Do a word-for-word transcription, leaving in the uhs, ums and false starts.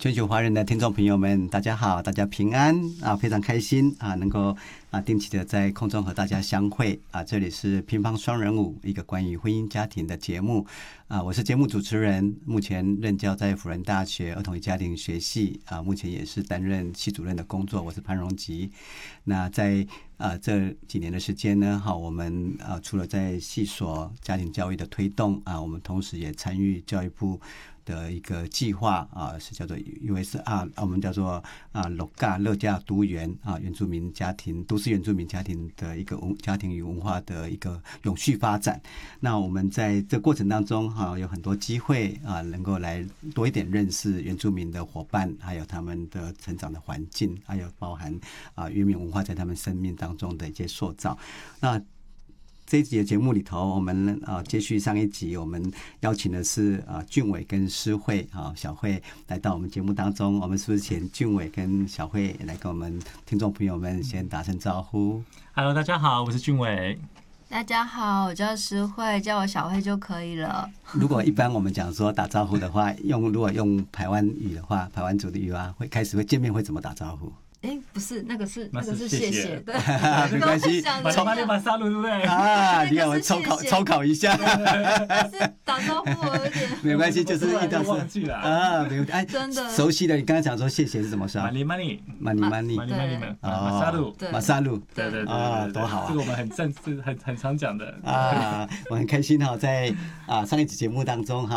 全球华人的听众朋友们，大家好，大家平安啊！非常开心啊，能够啊定期的在空中和大家相会啊！这里是乒乓双人舞，一个关于婚姻家庭的节目啊！我是节目主持人，目前任教在辅仁大学儿童与家庭学系啊，目前也是担任系主任的工作。我是潘荣吉。那在啊这几年的时间呢，好，我们啊除了在系所家庭教育的推动啊，我们同时也参与教育部的一个计划啊，是叫做 U S R， 我们叫做啊乐嘎乐家都园啊，原住民家庭、都市原住民家庭的一个文家庭与文化的一个永续发展。那我们在这过程当中哈、啊，有很多机会啊，能够来多一点认识原住民的伙伴，还有他们的成长的环境，还有包含啊原民文化在他们生命当中的一些塑造。那这一集的节目里头，我们啊接续上一集，我们邀请的是啊俊伟跟诗慧啊小慧来到我们节目当中。我们是不是请俊伟跟小慧来跟我们听众朋友们先打声招呼 ？Hello， 大家好，我是俊伟。 大家好，我叫诗慧，叫我小慧就可以了。 如果一般我们讲说打招呼的话，用如果用排湾语的话，排湾族的语啊，会开始会见面会怎么打招呼？ 哎，不是，那个是那个是谢谢谢谢，对， 没关系， 从哪里把沙鲁对不对？ 啊，你看我抽考抽考一下， 是打招呼我有点没关系，就是遇到忘记了啊，没有哎， 真的熟悉的。你刚才讲说谢谢是怎么说？ 马尼马尼马尼马尼马尼马尼们， 哦马沙鲁， 马沙鲁， 对对对啊，多好啊！ 这个我们很正式、很很常讲的啊，我很开心哈，在啊上一集节目当中哈。